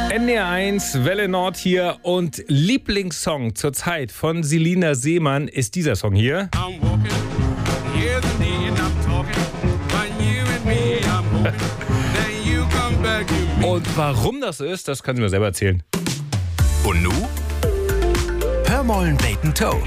NDR1, Welle Nord hier und Lieblingssong zurzeit von Selina Seemann ist dieser Song hier. Und warum das so ist, das kann sie mir selber erzählen. Und nu? Hör mollen Bacon Toe.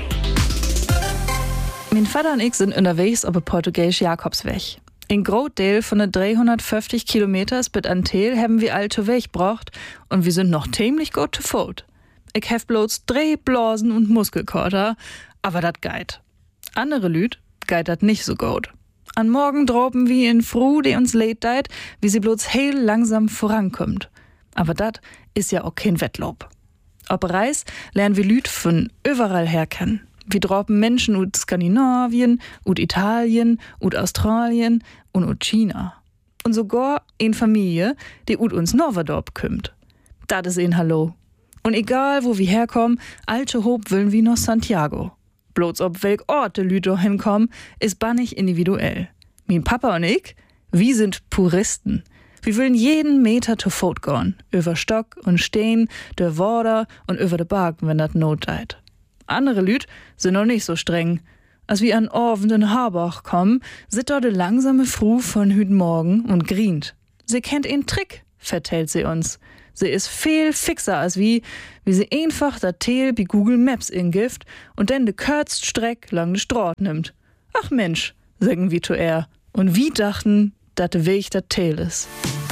Mein Vater und ich sind unterwegs auf der portugiesischen Jakobsweg. In Grootdeel von den 350 Kilometers bis an Teel haben wir alte Weg gebracht und wir sind noch ziemlich gut zu Fuß. Ich hab bloß 3 Blasen und Muskelkater, aber dat geit. Andere Lüd geit dat nicht so gut. An Morgen droben wir in Fru, die uns lädt deit, wie sie bloß heel langsam vorankommt. Aber dat is ja auch kein Wettlob. Ob Reis lernen wir Lüd von überall her kennen. Wir droppen Menschen ut Skandinavien, ut Italien, ut Australien und ut China. Und sogar in Familie, die ut uns Novadorp kümmt. Dat is ein Hallo. Und egal, wo wir herkommen, alte Hob willen wir nach Santiago. Bloß ob welk Ort de Lüd hinkommen, ist bannig individuell. Mein Papa und ich, wir sind Puristen. Wir wollen jeden Meter zu Fuß gehen. Über Stock und Stein, der Wader und über de Berg, wenn dat Not deit. Andere Lüd sind noch nicht so streng. Als wir an Orven den Harbach kommen, sit dort de langsame Fru von hüten Morgen und grient. Sie kennt einen Trick, vertellt sie uns. Sie ist viel fixer als wie sie einfach dat Teel bei Google Maps ingift und dann de kürzt Streck lang de Straat nimmt. Ach Mensch, sagen wir zu er. Und wie dachten, dat de Weg dat Teel is.